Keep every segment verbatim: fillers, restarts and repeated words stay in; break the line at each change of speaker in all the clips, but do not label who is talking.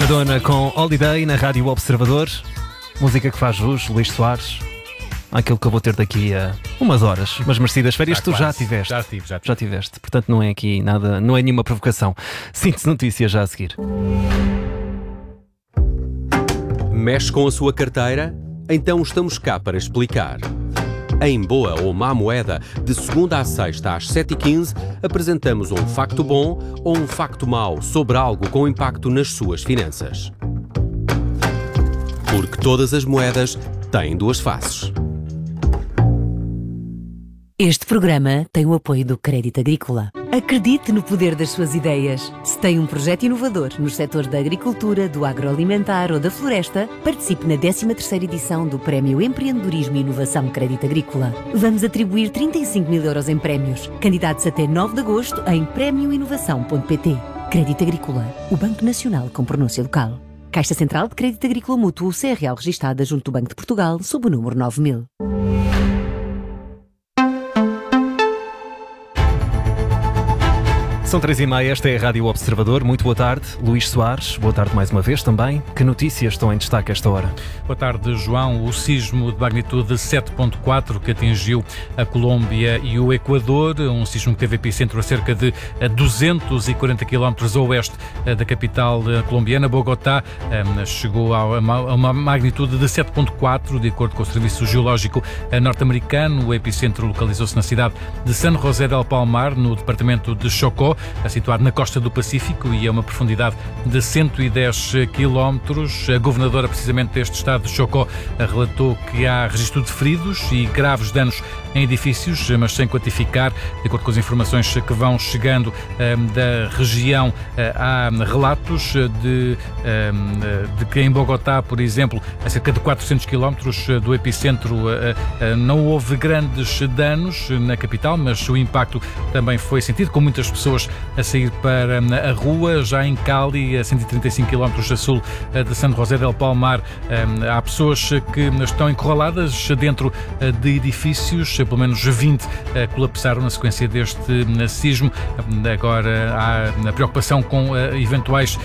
Madonna com Holiday na Rádio Observador. Música que faz jus, Luís Soares. Aquilo que eu vou ter daqui a umas horas. Mas merecidas férias, tu já tiveste.
Já tive, já tive.
Já tiveste. Portanto, não é aqui nada, não é nenhuma provocação. Síntese notícias já a seguir.
Mexe com a sua carteira? Então estamos cá para explicar. Em Boa ou Má Moeda, de segunda à sexta às sete e quinze, apresentamos um facto bom ou um facto mau sobre algo com impacto nas suas finanças. Porque todas as moedas têm duas faces.
Este programa tem o apoio do Crédito Agrícola. Acredite no poder das suas ideias. Se tem um projeto inovador nos setores da agricultura, do agroalimentar ou da floresta, participe na décima terceira edição do Prémio Empreendedorismo e Inovação Crédito Agrícola. Vamos atribuir trinta e cinco mil euros em prémios. Candidatos até nove de agosto em prémio inovação ponto pt. Crédito Agrícola, o Banco Nacional com pronúncia local. Caixa Central de Crédito Agrícola Mútuo, C R L registada junto do Banco de Portugal, sob o número nove mil.
São três e meia, esta é a Rádio Observador. Muito boa tarde, Luís Soares. Boa tarde mais uma vez também. Que notícias estão em destaque a esta hora?
Boa tarde, João. O sismo de magnitude sete ponto quatro que atingiu a Colômbia e o Equador, um sismo que teve epicentro a cerca de duzentos e quarenta quilómetros a oeste da capital colombiana, Bogotá, chegou a uma magnitude de sete ponto quatro, de acordo com o Serviço Geológico norte-americano. O epicentro localizou-se na cidade de San José del Palmar, no departamento de Chocó, situado na costa do Pacífico e a uma profundidade de cento e dez quilómetros. A governadora, precisamente deste estado de Chocó, relatou que há registro de feridos e graves danos em edifícios, mas sem quantificar. De acordo com as informações que vão chegando um, da região, uh, há relatos de, um, de que em Bogotá, por exemplo, a cerca de quatrocentos quilómetros do epicentro, uh, uh, não houve grandes danos na capital, mas o impacto também foi sentido, com muitas pessoas a sair para a rua. Já em Cali, a cento e trinta e cinco quilómetros a sul de San José del Palmar, um, há pessoas que estão encurraladas dentro de edifícios. Pelo menos vinte colapsaram na sequência deste sismo. Agora há a preocupação com eventuais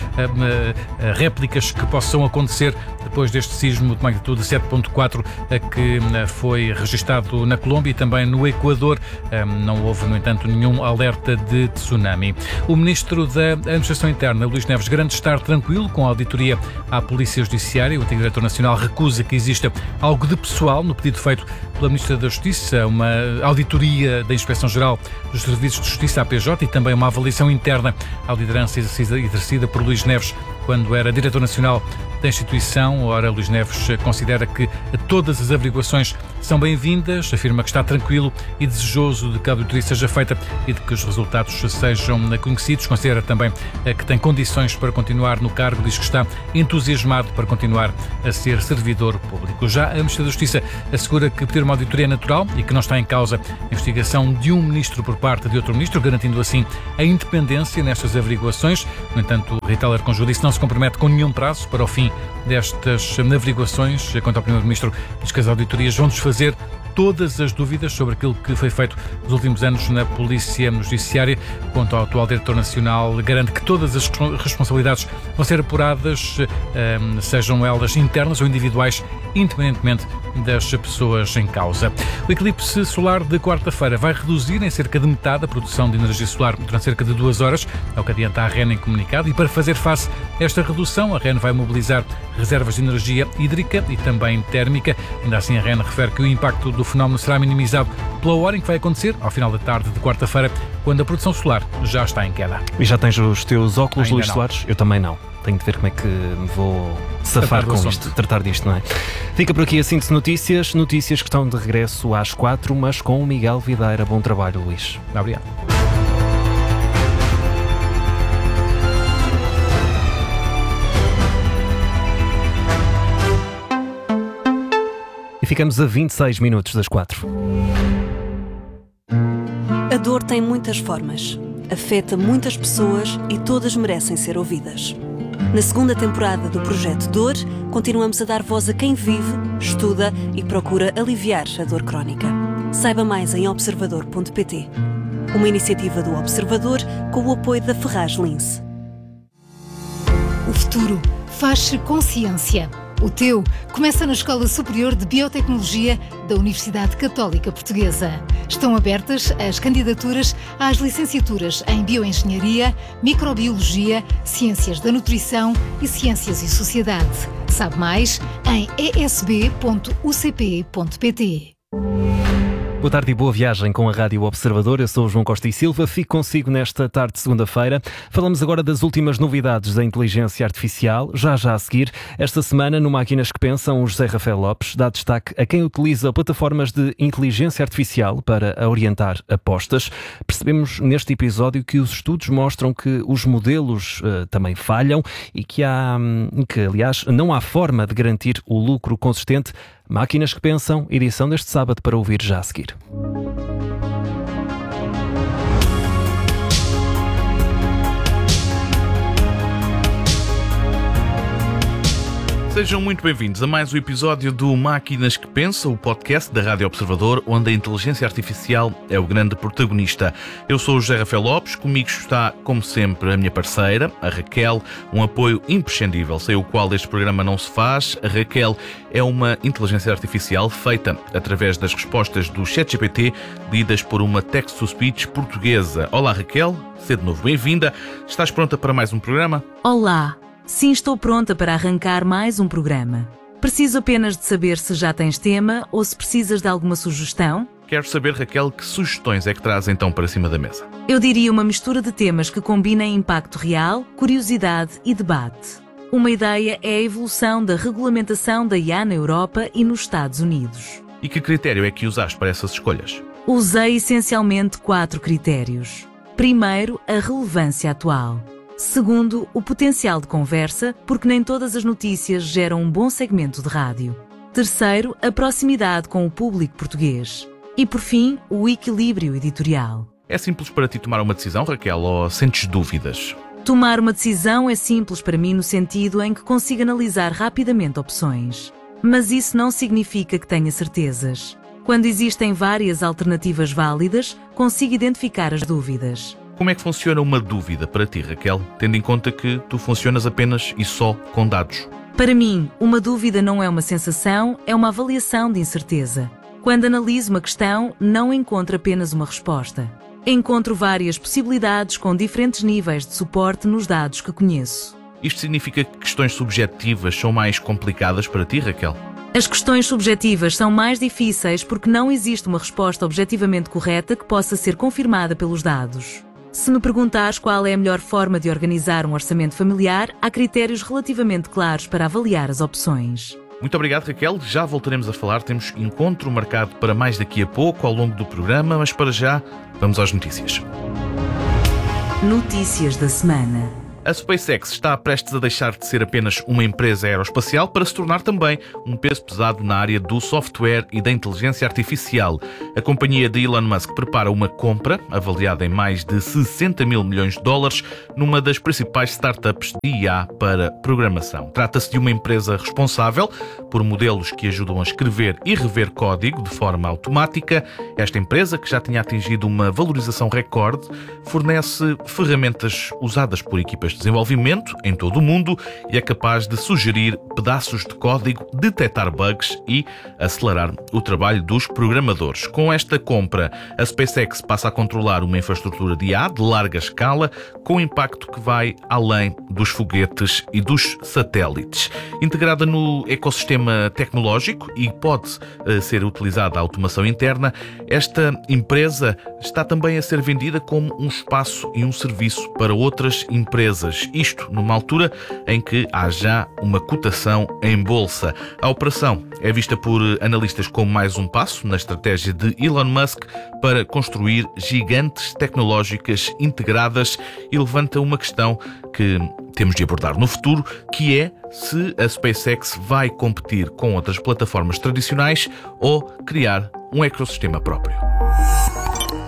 réplicas que possam acontecer depois deste sismo de magnitude sete ponto quatro que foi registado na Colômbia e também no Equador. Não houve, no entanto, nenhum alerta de tsunami. O Ministro da Administração Interna, Luís Neves, garante estar tranquilo com a auditoria à Polícia Judiciária. O antigo Diretor Nacional recusa que exista algo de pessoal no pedido feito pela Ministra da Justiça, uma auditoria da Inspeção-Geral dos Serviços de Justiça, A P J, e também uma avaliação interna à liderança exercida por Luís Neves quando era Diretor Nacional da instituição. Ora, Luís Neves considera que todas as averiguações são bem-vindas, afirma que está tranquilo e desejoso de que a auditoria seja feita e de que os resultados sejam conhecidos. Considera também que tem condições para continuar no cargo, diz que está entusiasmado para continuar a ser servidor público. Já a Ministra da Justiça assegura que pedir uma auditoria é natural e que não está em causa a investigação de um ministro por parte de outro ministro, garantindo assim a independência nestas averiguações. No entanto, Rita Alarcón disse que não se compromete com nenhum prazo para o fim destas averiguações. Quanto ao Primeiro-Ministro, diz que as auditorias vão desfazer todas as dúvidas sobre aquilo que foi feito nos últimos anos na Polícia Judiciária. Quanto ao atual Diretor Nacional, garante que todas as responsabilidades vão ser apuradas, sejam elas internas ou individuais, independentemente das pessoas em causa. O eclipse solar de quarta-feira vai reduzir em cerca de metade a produção de energia solar durante cerca de duas horas, é o que adianta a REN em comunicado, e para fazer face a esta redução, a REN vai mobilizar reservas de energia hídrica e também térmica. Ainda assim, a REN refere que o impacto do fenómeno será minimizado pela hora em que vai acontecer, ao final da tarde de quarta-feira, quando a produção solar já está em queda.
E já tens os teus óculos,
Ainda
Luís
não.
Soares? Eu também não. Tenho de ver como é que me vou safar com
assunto.
isto, tratar disto, não é? Fica por aqui a síntese notícias, notícias que estão de regresso às quatro, mas com o Miguel Videira. Bom trabalho, Luís.
Obrigado.
E ficamos a vinte e seis minutos das quatro.
A dor tem muitas formas, afeta muitas pessoas e todas merecem ser ouvidas. Na segunda temporada do Projeto Dor, continuamos a dar voz a quem vive, estuda e procura aliviar a dor crónica. Saiba mais em observador ponto pt. Uma iniciativa do Observador com o apoio da Ferraz Lince.
O futuro faz-se com ciência. O teu começa na Escola Superior de Biotecnologia da Universidade Católica Portuguesa. Estão abertas as candidaturas às licenciaturas em Bioengenharia, Microbiologia, Ciências da Nutrição e Ciências e Sociedade. Sabe mais em e s b ponto u c p ponto p t.
Boa tarde e boa viagem com a Rádio Observador. Eu sou o João Costa e Silva, fico consigo nesta tarde de segunda-feira. Falamos agora das últimas novidades da inteligência artificial. Já já a seguir, esta semana no Máquinas que Pensam, o José Rafael Lopes dá destaque a quem utiliza plataformas de inteligência artificial para orientar apostas. Percebemos neste episódio que os estudos mostram que os modelos uh, também falham e que, há, que, aliás, não há forma de garantir o lucro consistente. Máquinas que Pensam, edição deste sábado para ouvir já a seguir.
Sejam muito bem-vindos a mais um episódio do Máquinas que Pensam, o podcast da Rádio Observador, onde a inteligência artificial é o grande protagonista. Eu sou o José Rafael Lopes, comigo está, como sempre, a minha parceira, a Raquel, um apoio imprescindível, sem o qual este programa não se faz. A Raquel é uma inteligência artificial feita através das respostas do ChatGPT, lidas por uma text-to-speech portuguesa. Olá, Raquel, seja de novo bem-vinda. Estás pronta para mais um programa?
Olá! Sim, estou pronta para arrancar mais um programa. Preciso apenas de saber se já tens tema ou se precisas de alguma sugestão.
Quero saber, Raquel, que sugestões é que traz então para cima da mesa?
Eu diria uma mistura de temas que combinem impacto real, curiosidade e debate. Uma ideia é a evolução da regulamentação da I A na Europa e nos Estados Unidos.
E que critério é que usaste para essas escolhas?
Usei essencialmente quatro critérios. Primeiro, a relevância atual. Segundo, o potencial de conversa, porque nem todas as notícias geram um bom segmento de rádio. Terceiro, a proximidade com o público português. E, por fim, o equilíbrio editorial.
É simples para ti tomar uma decisão, Raquel, ou sentes dúvidas?
Tomar uma decisão é simples para mim no sentido em que consigo analisar rapidamente opções. Mas isso não significa que tenha certezas. Quando existem várias alternativas válidas, consigo identificar as dúvidas.
Como é que funciona uma dúvida para ti, Raquel, tendo em conta que tu funcionas apenas e só com dados?
Para mim, uma dúvida não é uma sensação, é uma avaliação de incerteza. Quando analiso uma questão, não encontro apenas uma resposta. Encontro várias possibilidades com diferentes níveis de suporte nos dados que conheço.
Isto significa que questões subjetivas são mais complicadas para ti, Raquel?
As questões subjetivas são mais difíceis porque não existe uma resposta objetivamente correta que possa ser confirmada pelos dados. Se me perguntares qual é a melhor forma de organizar um orçamento familiar, há critérios relativamente claros para avaliar as opções.
Muito obrigado, Raquel. Já voltaremos a falar. Temos encontro marcado para mais daqui a pouco, ao longo do programa, mas para já, vamos às notícias.
Notícias da semana.
A SpaceX está prestes a deixar de ser apenas uma empresa aeroespacial para se tornar também um peso pesado na área do software e da inteligência artificial. A companhia de Elon Musk prepara uma compra, avaliada em mais de sessenta mil milhões de dólares, numa das principais startups de I A para programação. Trata-se de uma empresa responsável por modelos que ajudam a escrever e rever código de forma automática. Esta empresa, que já tinha atingido uma valorização recorde, fornece ferramentas usadas por equipas de desenvolvimento em todo o mundo e é capaz de sugerir pedaços de código, detectar bugs e acelerar o trabalho dos programadores. Com esta compra, a SpaceX passa a controlar uma infraestrutura de I A de larga escala, com impacto que vai além dos foguetes e dos satélites. Integrada no ecossistema tecnológico e pode uh, ser utilizada a automação interna, esta empresa está também a ser vendida como um espaço e um serviço para outras empresas. Isto numa altura em que há já uma cotação em bolsa. A operação é vista por analistas como mais um passo na estratégia de Elon Musk para construir gigantes tecnológicas integradas e levanta uma questão que temos de abordar no futuro, que é se a SpaceX vai competir com outras plataformas tradicionais ou criar um ecossistema próprio.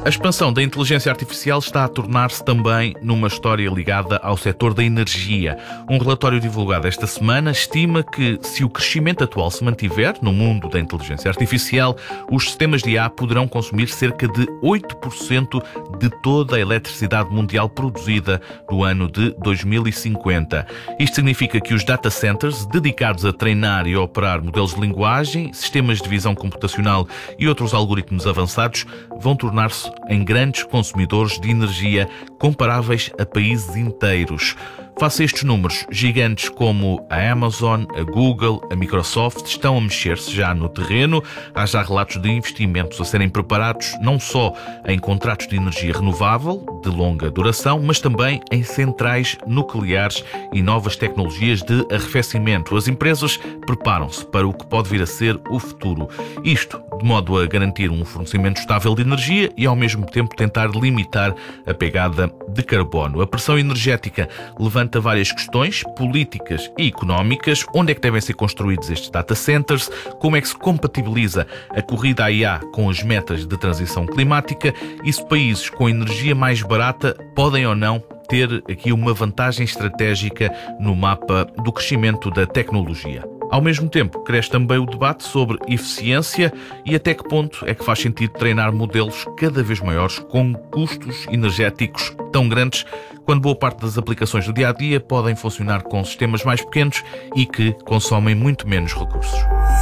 A expansão da inteligência artificial está a tornar-se também numa história ligada ao setor da energia. Um relatório divulgado esta semana estima que, se o crescimento atual se mantiver no mundo da inteligência artificial, os sistemas de I A poderão consumir cerca de oito por cento de toda a eletricidade mundial produzida no ano de dois mil e cinquenta. Isto significa que os data centers, dedicados a treinar e operar modelos de linguagem, sistemas de visão computacional e outros algoritmos avançados, vão tornar-se em grandes consumidores de energia comparáveis a países inteiros. Face a estes números, gigantes como a Amazon, a Google, a Microsoft estão a mexer-se já no terreno. Há já relatos de investimentos a serem preparados não só em contratos de energia renovável de longa duração, mas também em centrais nucleares e novas tecnologias de arrefecimento. As empresas preparam-se para o que pode vir a ser o futuro. Isto de modo a garantir um fornecimento estável de energia e ao mesmo tempo tentar limitar a pegada de carbono. A pressão energética levanta várias questões políticas e económicas. Onde é que devem ser construídos estes data centers? Como é que se compatibiliza a corrida à I A com as metas de transição climática? E se países com energia mais barata podem ou não ter aqui uma vantagem estratégica no mapa do crescimento da tecnologia? Ao mesmo tempo, cresce também o debate sobre eficiência e até que ponto é que faz sentido treinar modelos cada vez maiores com custos energéticos tão grandes, quando boa parte das aplicações do dia-a-dia podem funcionar com sistemas mais pequenos e que consomem muito menos recursos.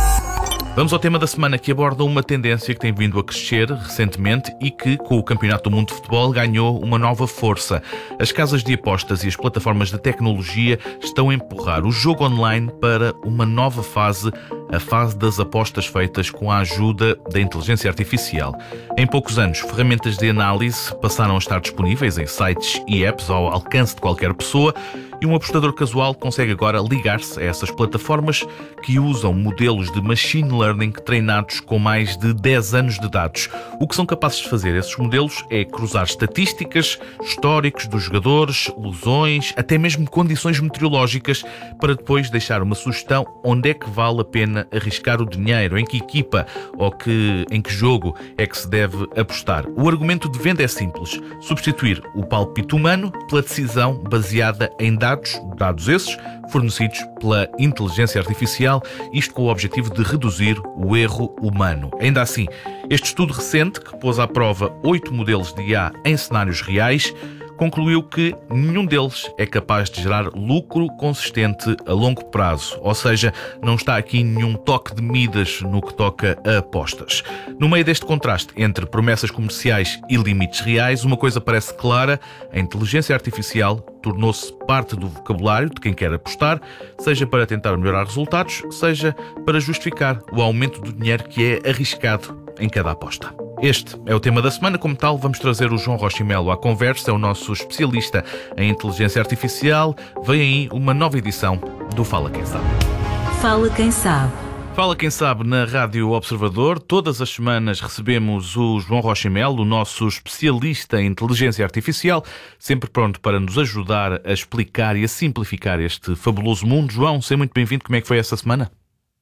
Vamos ao tema da semana, que aborda uma tendência que tem vindo a crescer recentemente e que, com o Campeonato do Mundo de Futebol, ganhou uma nova força. As casas de apostas e as plataformas de tecnologia estão a empurrar o jogo online para uma nova fase, a fase das apostas feitas com a ajuda da inteligência artificial. Em poucos anos, ferramentas de análise passaram a estar disponíveis em sites e apps ao alcance de qualquer pessoa, e um apostador casual consegue agora ligar-se a essas plataformas que usam modelos de machine learning treinados com mais de dez anos de dados. O que são capazes de fazer esses modelos é cruzar estatísticas, históricos dos jogadores, lesões, até mesmo condições meteorológicas, para depois deixar uma sugestão onde é que vale a pena arriscar o dinheiro, em que equipa ou que, em que jogo é que se deve apostar. O argumento de venda é simples: substituir o palpite humano pela decisão baseada em dados Dados, dados esses fornecidos pela inteligência artificial, isto com o objetivo de reduzir o erro humano. Ainda assim, este estudo recente, que pôs à prova oito modelos de I A em cenários reais, concluiu que nenhum deles é capaz de gerar lucro consistente a longo prazo. Ou seja, não está aqui nenhum toque de Midas no que toca a apostas. No meio deste contraste entre promessas comerciais e limites reais, uma coisa parece clara: a inteligência artificial tornou-se parte do vocabulário de quem quer apostar, seja para tentar melhorar resultados, seja para justificar o aumento do dinheiro que é arriscado em cada aposta. Este é o tema da semana. Como tal, vamos trazer o João Rocha e Melo à conversa, é o nosso especialista em inteligência artificial. Vem aí uma nova edição do Fala Quem Sabe.
Fala Quem Sabe.
Fala Quem Sabe na Rádio Observador. Todas as semanas recebemos o João Rocha e Melo, o nosso especialista em inteligência artificial, sempre pronto para nos ajudar a explicar e a simplificar este fabuloso mundo. João, seja muito bem-vindo. Como é que foi essa semana?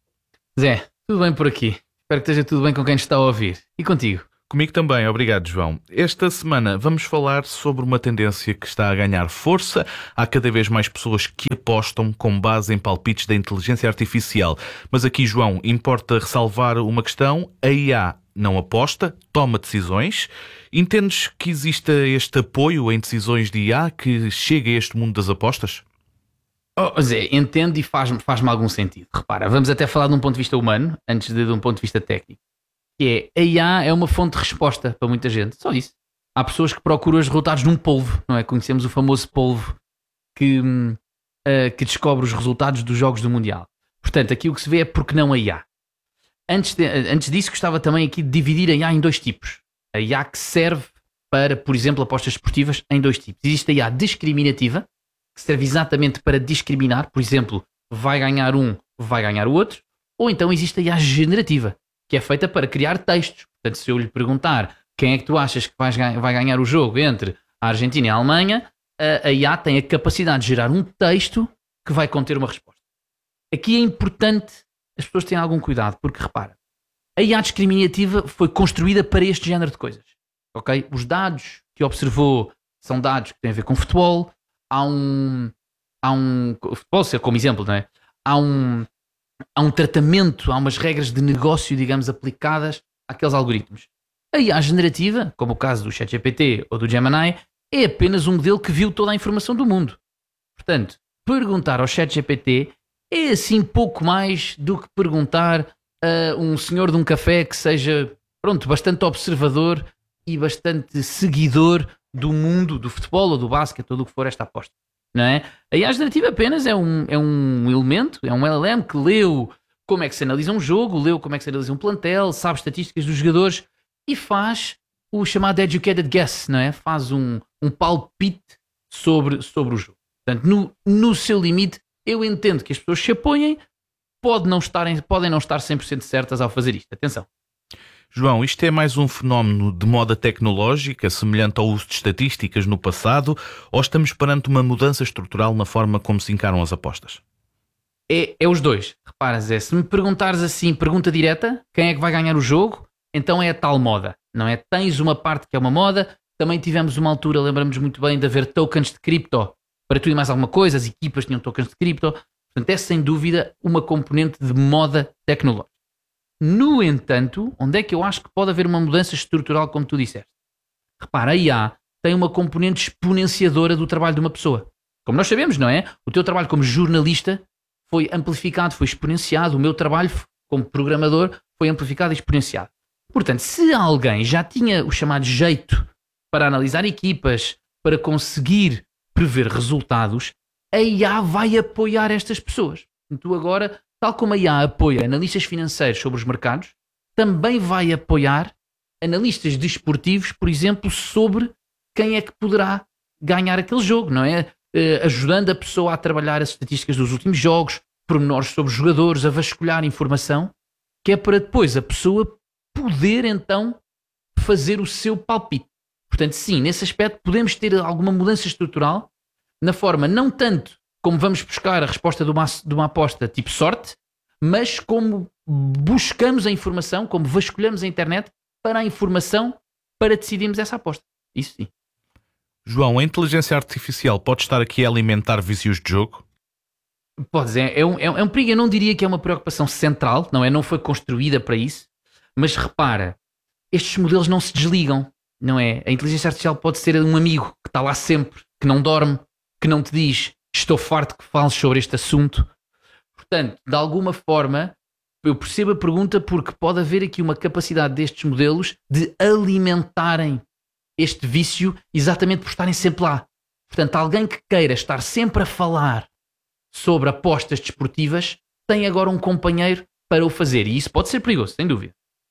Zé, tudo bem por aqui. Espero que esteja tudo bem com quem está a ouvir. E contigo?
Comigo também, obrigado, João. Esta semana vamos falar sobre uma tendência que está a ganhar força. Há cada vez mais pessoas que apostam com base em palpites da inteligência artificial. Mas aqui, João, importa ressalvar uma questão: a I A não aposta, toma decisões. Entendes que exista este apoio em decisões de I A que chega a este mundo das apostas?
Oh, Zé, entendo e faz-me faz-me algum sentido. Repara, vamos até falar de um ponto de vista humano, antes de, de um ponto de vista técnico. Que é, a I A é uma fonte de resposta para muita gente, só isso. Há pessoas que procuram os resultados num polvo, não é? Conhecemos o famoso polvo que, uh, que descobre os resultados dos jogos do Mundial. Portanto, aqui o que se vê é porque não a I A. Antes, de, antes disso, gostava também aqui de dividir a I A em dois tipos. A I A que serve para, por exemplo, apostas esportivas, em dois tipos. Existe a I A discriminativa, que serve exatamente para discriminar, por exemplo, vai ganhar um, vai ganhar o outro, ou então existe a I A generativa, que é feita para criar textos. Portanto, se eu lhe perguntar quem é que tu achas que vai ganhar o jogo entre a Argentina e a Alemanha, a I A tem a capacidade de gerar um texto que vai conter uma resposta. Aqui é importante as pessoas terem algum cuidado, porque repara, a I A discriminativa foi construída para este género de coisas. ok? Os dados que observou são dados que têm a ver com futebol. Há um... Há um futebol ser como exemplo, não é? Há um, há um tratamento, há umas regras de negócio, digamos, aplicadas àqueles algoritmos. A I A generativa, como o caso do ChatGPT ou do Gemini, é apenas um modelo que viu toda a informação do mundo. Portanto, perguntar ao ChatGPT é assim pouco mais do que perguntar a um senhor de um café que seja, pronto, bastante observador e bastante seguidor do mundo do futebol ou do basquete ou do que for esta aposta. Não é? A I A generativa apenas é um, é um elemento, é um L L M que leu como é que se analisa um jogo, leu como é que se analisa um plantel, sabe estatísticas dos jogadores e faz o chamado educated guess, não é? Faz um, um palpite sobre, sobre o jogo. Portanto, no, no seu limite, eu entendo que as pessoas se apoiem, pode não estarem, podem não estar cem por cento certas ao fazer isto. Atenção.
João, isto é mais um fenómeno de moda tecnológica, semelhante ao uso de estatísticas no passado, ou estamos perante uma mudança estrutural na forma como se encaram as apostas?
É, é os dois. Repara, Zé, se me perguntares assim, pergunta direta, quem é que vai ganhar o jogo? Então é a tal moda, não é? Tens uma parte que é uma moda, também tivemos uma altura, lembramos muito bem, de haver tokens de cripto, para tudo e mais alguma coisa, as equipas tinham tokens de cripto, portanto é sem dúvida uma componente de moda tecnológica. No entanto, onde é que eu acho que pode haver uma mudança estrutural, como tu disseste? Repara, a I A tem uma componente exponenciadora do trabalho de uma pessoa. Como nós sabemos, não é? O teu trabalho como jornalista foi amplificado, foi exponenciado. O meu trabalho como programador foi amplificado e exponenciado. Portanto, se alguém já tinha o chamado jeito para analisar equipas, para conseguir prever resultados, a I A vai apoiar estas pessoas. Tu agora... Tal como a I A apoia analistas financeiros sobre os mercados, também vai apoiar analistas desportivos, por exemplo, sobre quem é que poderá ganhar aquele jogo, não é? Uh, ajudando a pessoa a trabalhar as estatísticas dos últimos jogos, pormenores sobre os jogadores, a vasculhar informação, que é para depois a pessoa poder então fazer o seu palpite. Portanto, sim, nesse aspecto podemos ter alguma mudança estrutural na forma, não tanto como vamos buscar a resposta de uma, de uma aposta tipo sorte, mas como buscamos a informação, como vasculhamos a internet para a informação para decidirmos essa aposta. Isso sim.
João, a inteligência artificial pode estar aqui a alimentar vícios de jogo?
Pode ser, é um, é um perigo. Eu não diria que é uma preocupação central, não é? Não foi construída para isso, mas repara, estes modelos não se desligam, não é? A inteligência artificial pode ser um amigo que está lá sempre, que não dorme, que não te diz estou farto que fales sobre este assunto. Portanto, de alguma forma, eu percebo a pergunta porque pode haver aqui uma capacidade destes modelos de alimentarem este vício exatamente por estarem sempre lá. Portanto, alguém que queira estar sempre a falar sobre apostas desportivas tem agora um companheiro para o fazer. E isso pode ser perigoso, sem dúvida.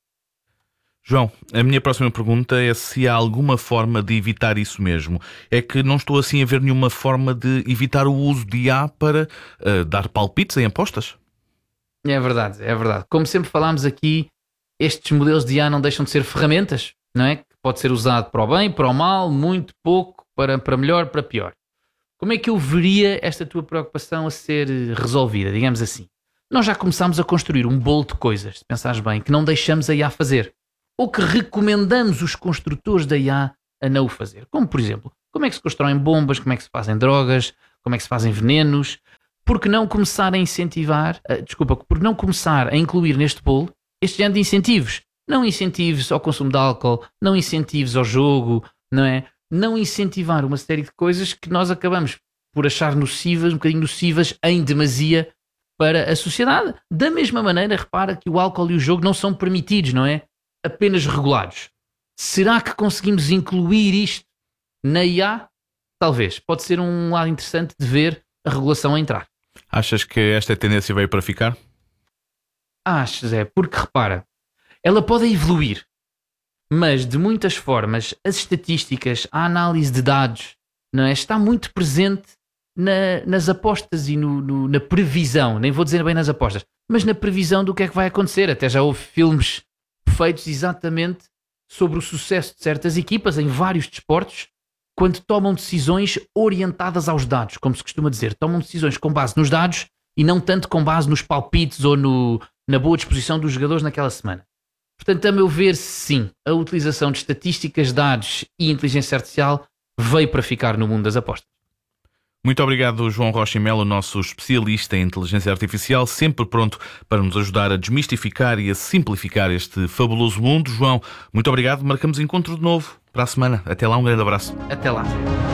João, a minha próxima pergunta é se há alguma forma de evitar isso mesmo. É que não estou assim a ver nenhuma forma de evitar o uso de I A para uh, dar palpites em apostas.
É verdade, é verdade. Como sempre falámos aqui, estes modelos de I A não deixam de ser ferramentas, não é? Que pode ser usado para o bem, para o mal, muito pouco, para, para melhor, para pior. Como é que eu veria esta tua preocupação a ser resolvida, digamos assim? Nós já começámos a construir um bolo de coisas, se pensares bem, que não deixamos a I A fazer. Ou que recomendamos os construtores da I A a não o fazer. Como, por exemplo, como é que se constroem bombas, como é que se fazem drogas, como é que se fazem venenos. Por que não começar a incentivar, uh, desculpa, por não começar a incluir neste bolo este género de incentivos? Não incentivos ao consumo de álcool, não incentivos ao jogo, não é? Não incentivar uma série de coisas que nós acabamos por achar nocivas, um bocadinho nocivas em demasia para a sociedade. Da mesma maneira, repara que o álcool e o jogo não são permitidos, não é? Apenas regulados. Será que conseguimos incluir isto na I A? Talvez. Pode ser um lado interessante de ver a regulação a entrar.
Achas que esta tendência veio para ficar?
Acho, Zé, porque repara, ela pode evoluir, mas de muitas formas as estatísticas, a análise de dados, não é? Está muito presente na, nas apostas e no, no, na previsão, nem vou dizer bem nas apostas, mas na previsão do que é que vai acontecer. Até já houve filmes feitos exatamente sobre o sucesso de certas equipas em vários desportos quando tomam decisões orientadas aos dados, como se costuma dizer, tomam decisões com base nos dados e não tanto com base nos palpites ou no, na boa disposição dos jogadores naquela semana. Portanto, a meu ver, sim, a utilização de estatísticas, dados e inteligência artificial veio para ficar no mundo das apostas.
Muito obrigado, João Rocha e Melo, nosso especialista em inteligência artificial, sempre pronto para nos ajudar a desmistificar e a simplificar este fabuloso mundo. João, muito obrigado. Marcamos encontro de novo para a semana. Até lá, um grande abraço.
Até lá.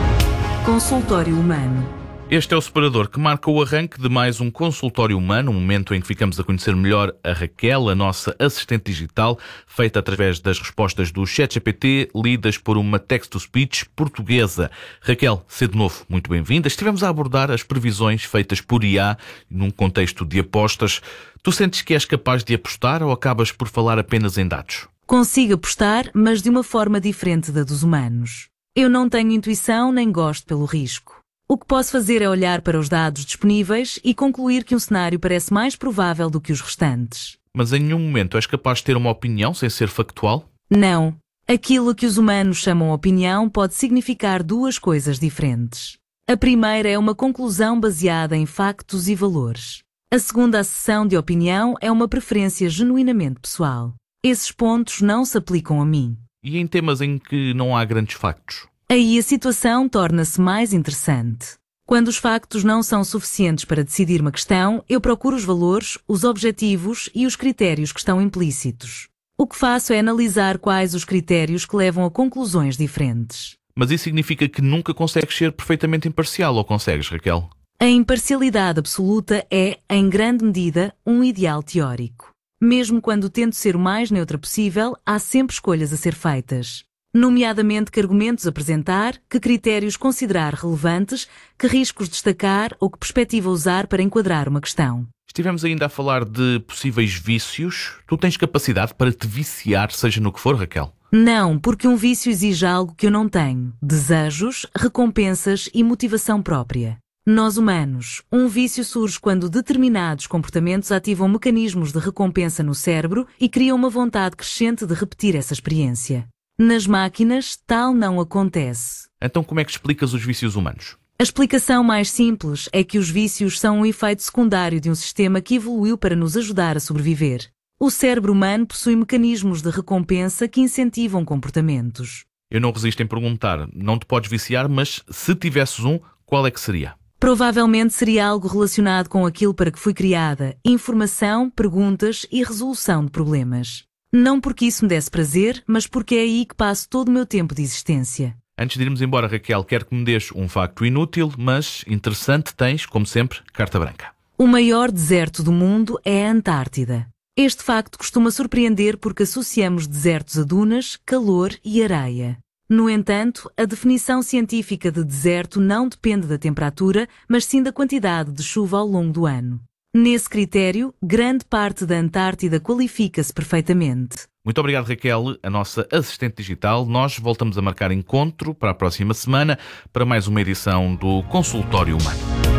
Consultório Humano.
Este é o separador que marca o arranque de mais um consultório humano, um momento em que ficamos a conhecer melhor a Raquel, a nossa assistente digital, feita através das respostas do ChatGPT, lidas por uma text-to-speech portuguesa. Raquel, cedo novo, muito bem-vinda. Estivemos a abordar as previsões feitas por I A num contexto de apostas. Tu sentes que és capaz de apostar ou acabas por falar apenas em dados?
Consigo apostar, mas de uma forma diferente da dos humanos. Eu não tenho intuição nem gosto pelo risco. O que posso fazer é olhar para os dados disponíveis e concluir que um cenário parece mais provável do que os restantes.
Mas em nenhum momento és capaz de ter uma opinião sem ser factual?
Não. Aquilo que os humanos chamam opinião pode significar duas coisas diferentes. A primeira é uma conclusão baseada em factos e valores. A segunda acessão de opinião é uma preferência genuinamente pessoal. Esses pontos não se aplicam a mim.
E em temas em que não há grandes factos?
Aí a situação torna-se mais interessante. Quando os factos não são suficientes para decidir uma questão, eu procuro os valores, os objetivos e os critérios que estão implícitos. O que faço é analisar quais os critérios que levam a conclusões diferentes.
Mas isso significa que nunca consegues ser perfeitamente imparcial, ou consegues, Raquel?
A imparcialidade absoluta é, em grande medida, um ideal teórico. Mesmo quando tento ser o mais neutra possível, há sempre escolhas a ser feitas. Nomeadamente que argumentos apresentar, que critérios considerar relevantes, que riscos destacar ou que perspectiva usar para enquadrar uma questão.
Estivemos ainda a falar de possíveis vícios. Tu tens capacidade para te viciar, seja no que for, Raquel?
Não, porque um vício exige algo que eu não tenho. Desejos, recompensas e motivação própria. Nós humanos, um vício surge quando determinados comportamentos ativam mecanismos de recompensa no cérebro e criam uma vontade crescente de repetir essa experiência. Nas máquinas, tal não acontece.
Então como é que explicas os vícios humanos?
A explicação mais simples é que os vícios são um efeito secundário de um sistema que evoluiu para nos ajudar a sobreviver. O cérebro humano possui mecanismos de recompensa que incentivam comportamentos.
Eu não resisto em perguntar, não te podes viciar, mas se tivesses um, qual é que seria?
Provavelmente seria algo relacionado com aquilo para que fui criada: informação, perguntas e resolução de problemas. Não porque isso me desse prazer, mas porque é aí que passo todo o meu tempo de existência.
Antes de irmos embora, Raquel, quero que me des um facto inútil, mas interessante. Tens, como sempre, carta branca.
O maior deserto do mundo é a Antártida. Este facto costuma surpreender porque associamos desertos a dunas, calor e areia. No entanto, a definição científica de deserto não depende da temperatura, mas sim da quantidade de chuva ao longo do ano. Nesse critério, grande parte da Antártida qualifica-se perfeitamente.
Muito obrigado, Raquel, a nossa assistente digital. Nós voltamos a marcar encontro para a próxima semana para mais uma edição do Consultório Humano.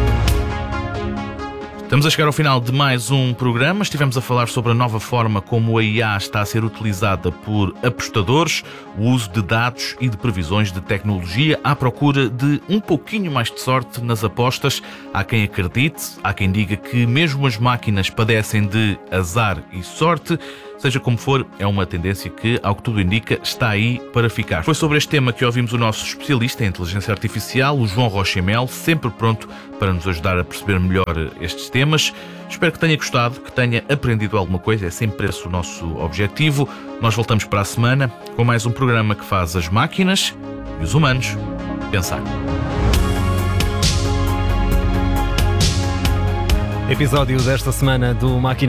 Estamos a chegar ao final de mais um programa. Estivemos a falar sobre a nova forma como a I A está a ser utilizada por apostadores, o uso de dados e de previsões de tecnologia à procura de um pouquinho mais de sorte nas apostas. Há quem acredite, há quem diga que mesmo as máquinas padecem de azar e sorte. Seja como for, é uma tendência que, ao que tudo indica, está aí para ficar. Foi sobre este tema que ouvimos o nosso especialista em inteligência artificial, o João Rocha e Melo, sempre pronto para nos ajudar a perceber melhor estes temas. Espero que tenha gostado, que tenha aprendido alguma coisa, é sempre esse o nosso objetivo. Nós voltamos para a semana com mais um programa que faz as máquinas e os humanos pensar.
Episódio desta semana do Máquina